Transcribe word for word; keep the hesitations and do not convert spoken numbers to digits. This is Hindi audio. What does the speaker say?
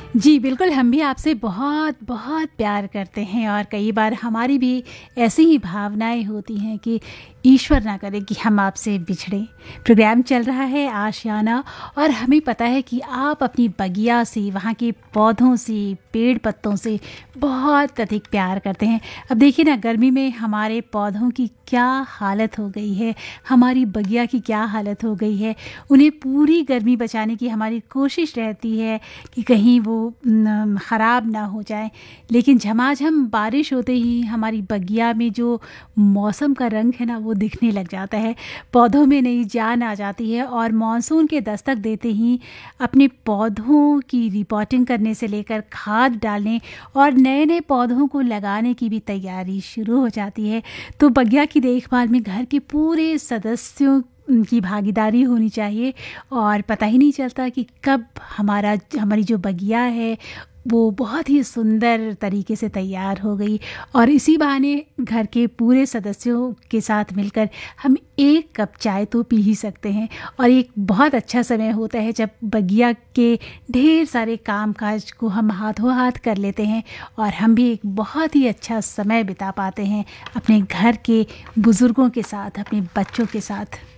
जी, बिल्कुल, हम भी आपसे बहुत-बहुत प्यार करते हैं और कई बार हमारी भी ऐसी ही भावनाएँ होती हैं कि ईश्वर ना करे कि हम आपसे बिछड़ें। प्रोग्राम चल रहा है आशियाना और हमें पता है कि आप अपनी बगिया से, वहाँ के पौधों से, पेड़-पत्तों से बहुत अधिक प्यार करते हैं। अब देखिए ना, गर्मी में हमारे पौधों की क्या हालत हो गई है, हमारी बगिया की क्या हालत हो गई है। उन्हें पूरी गर्मी बचाने की हमारी कोशिश रहती है कि कहीं वो न ख़राब ना हो जाए, लेकिन झमाझम बारिश होते ही हमारी बगिया में जो मौसम का रंग है ना, वो दिखने लग जाता है। पौधों में नई जान आ जाती है और मानसून के दस्तक देते ही अपने पौधों की रिपोर्टिंग करने से लेकर खाद डालने और नए-नए पौधों को लगाने की भी तैयारी शुरू हो जाती है। तो बगिया की देखभाल में घर के पूरे सदस्यों की भागीदारी होनी चाहिए और पता ही नहीं चलता कि कब हमारा हमारी जो बगिया है वो बहुत ही सुंदर तरीके से तैयार हो गई और इसी बहाने घर के पूरे सदस्यों के साथ मिलकर हम एक कप चाय तो पी ही सकते हैं। और एक बहुत अच्छा समय होता है जब बगिया के ढेर सारे काम-काज को हम हाथों हाथ कर लेते हैं और हम भी एक बहुत ही अच्छा समय बिता पाते हैं अपने घर के बुज़ुर्गों के साथ, अपने बच्चों के साथ।